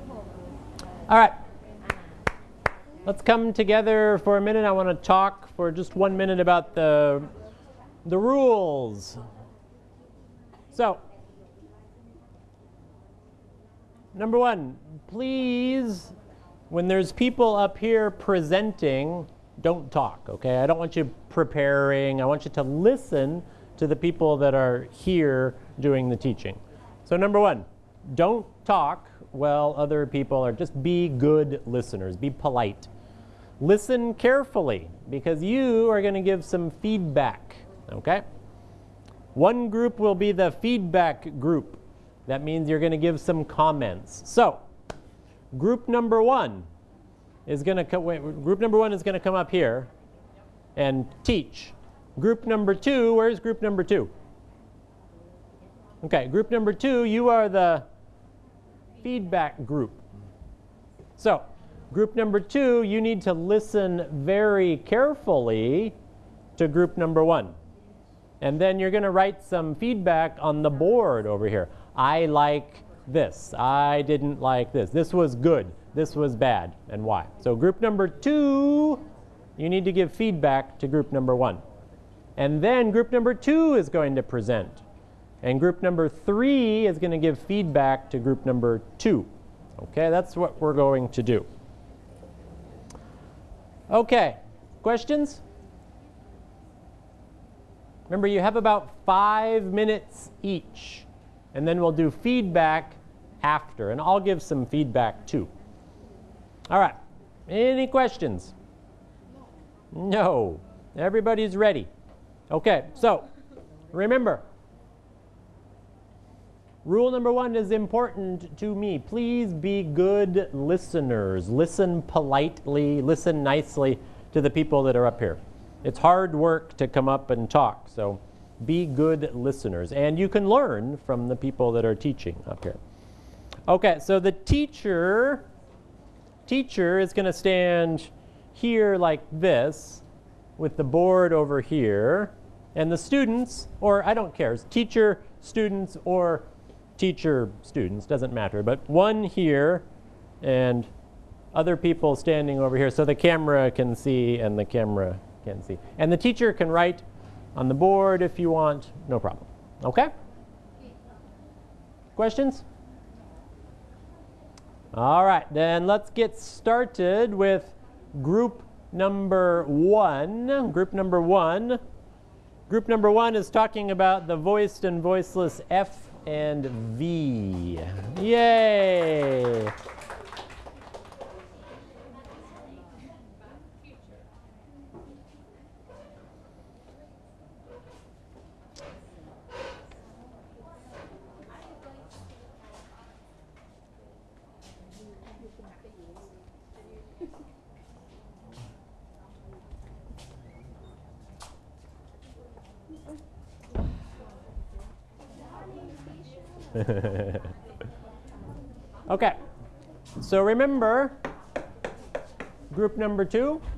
All right. Let's come together for a minute. I want to talk for just 1 minute about the rules. So, number one, please, when there's people up here presenting, don't talk, okay? I don't want you preparing. I want you to listen to the people that are here doing the teaching. So number one, don't talk while other people are, just be good listeners, be polite. Listen carefully, because you are going to give some feedback, okay? One group will be the feedback group. That means you're going to give some comments. So, group number one is going to come up here and teach. Group number two, where's group number two? Okay, group number two, you are the feedback group. So, group number two, you need to listen very carefully to group number one. And then you're going to write some feedback on the board over here. I like this. I didn't like this. This was good. This was bad. And why? So group number two, you need to give feedback to group number one. And then group number two is going to present. And group number three is going to give feedback to group number two. Okay, that's what we're going to do. Okay, questions? Remember, you have about 5 minutes each. And then we'll do feedback after. And I'll give some feedback too. All right, any questions? No. Everybody's ready. Okay, so remember, rule number one is important to me. Please be good listeners. Listen politely, listen nicely to the people that are up here. It's hard work to come up and talk, so be good listeners. And you can learn from the people that are teaching up here. Okay, so the teacher is going to stand here like this with the board over here. And the students, or I don't care, it's teacher, students, or teacher, students, doesn't matter. But one here and other people standing over here so the camera can see and the camera can see. And the teacher can write on the board if you want, no problem. Okay? Questions? All right, then let's get started with group number one. Group number one. Group number one is talking about the voiced and voiceless F and V. Yay! Okay, so remember, group number two,